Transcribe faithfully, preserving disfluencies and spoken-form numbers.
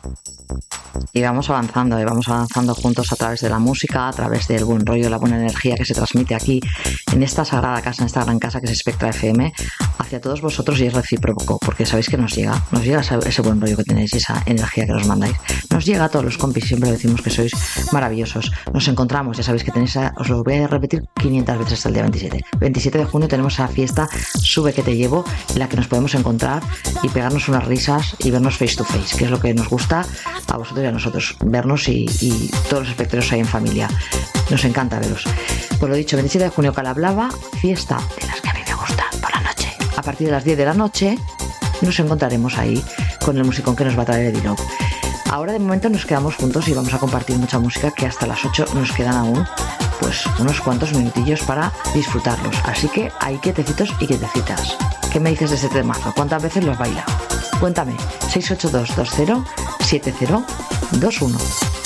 Y vamos avanzando, y vamos avanzando juntos a través de la música, a través del buen rollo, la buena energía que se transmite aquí, en esta sagrada casa, en esta gran casa que es Spectra F M, hacia todos vosotros, y es recíproco, porque sabéis que nos llega, nos llega ese, ese buen rollo que tenéis, esa energía que nos mandáis. Nos llega a todos los compis, siempre decimos que sois maravillosos. Nos encontramos, ya sabéis que tenéis, a, os lo voy a repetir quinientas veces hasta el día veintisiete. veintisiete de junio tenemos esa fiesta Sube que te llevo, en la que nos podemos encontrar y pegarnos unas risas y vernos face to face, que es lo que nos gusta a vosotros y a nosotros, vernos y, y todos los espectadores ahí en familia. Nos encanta veros. Pues lo dicho, veintisiete de junio, Calablava, fiesta de las que a mí me gustan por la noche. A partir de las diez de la noche nos encontraremos ahí con el musicón que nos va a traer Eddie Love. Ahora de momento nos quedamos juntos y vamos a compartir mucha música, que hasta las ocho nos quedan aún pues unos cuantos minutillos para disfrutarlos. Así que hay quietecitos y quietecitas. ¿Qué me dices de este temazo? ¿Cuántas veces lo has bailado? Cuéntame. seis ocho dos dos cero siete cero dos uno.